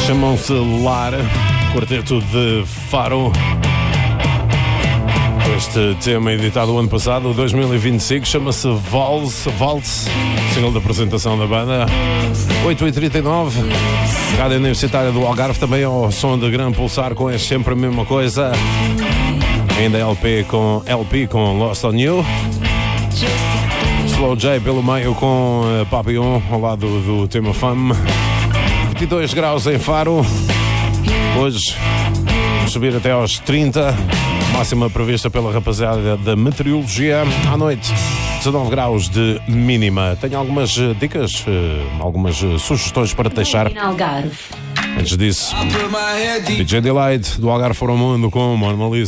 Chamam-se Lara, quarteto de Faro. Este tema editado o ano passado, 2025, chama-se Waltz, single de apresentação da banda. 8h39, Rádio Universitária do Algarve, também ao som de Gran Pulsar, com sempre a mesma coisa. Ainda LP com Lost on You. Slow J pelo meio com Papillon ao lado do tema Fame. 22 graus em Faro. Hoje vamos subir até aos 30. Máxima prevista pela rapaziada da meteorologia. À noite, 19 graus de mínima. Tenho algumas dicas, algumas sugestões para te deixar. Antes disso, DJ Delight do Algarve para o Mundo com Mona Lisa.